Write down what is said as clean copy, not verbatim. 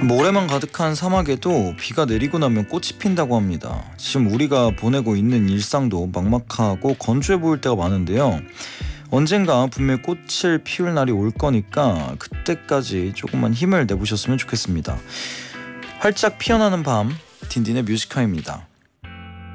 모래만 가득한 사막에도 비가 내리고 나면 꽃이 핀다고 합니다. 지금 우리가 보내고 있는 일상도 막막하고 건조해 보일 때가 많은데요. 언젠가 분명히 꽃을 피울 날이 올 거니까 그때까지 조금만 힘을 내보셨으면 좋겠습니다. 활짝 피어나는 밤, 딘딘의 뮤지카입니다.